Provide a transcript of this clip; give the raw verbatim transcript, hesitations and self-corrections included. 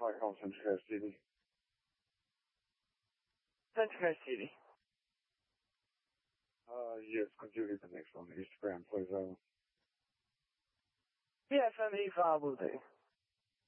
Park Home, Central Coast City. Central Coast City. Uh, yes, could you leave the next on Instagram, please? Uh, Yes, I mean, I will do.